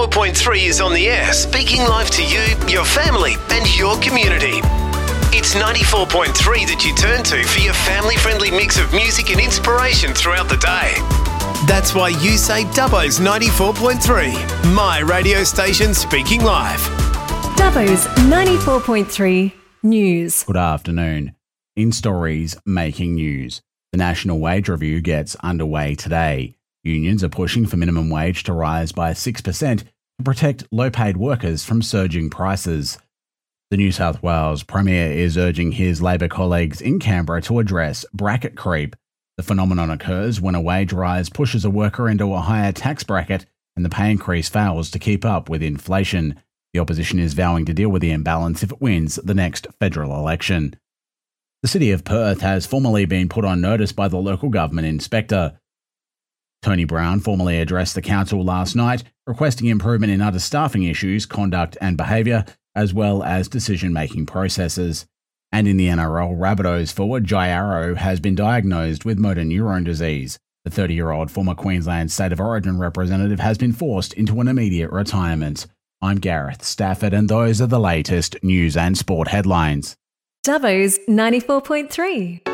4.3 is on the air, speaking live to you, your family, and your community. It's 94.3 that you turn to for your family-friendly mix of music and inspiration throughout the day. That's why you say Dubbo's 94.3, my radio station speaking live. Dubbo's 94.3 News. Good afternoon. In stories making news, the National Wage Review gets underway today. Unions are pushing for minimum wage to rise by 6% to protect low-paid workers from surging prices. The New South Wales Premier is urging his Labor colleagues in Canberra to address bracket creep. The phenomenon occurs when a wage rise pushes a worker into a higher tax bracket and the pay increase fails to keep up with inflation. The opposition is vowing to deal with the imbalance if it wins the next federal election. The City of Perth has formally been put on notice by the local government inspector. Tony Brown formally addressed the council last night, requesting improvement in understaffing issues, conduct and behaviour, as well as decision-making processes. And in the NRL, Rabbitohs forward Jai Arrow has been diagnosed with motor neurone disease. The 30-year-old former Queensland State of Origin representative has been forced into an immediate retirement. I'm Gareth Stafford, and those are the latest news and sport headlines. Dubbo's 94.3.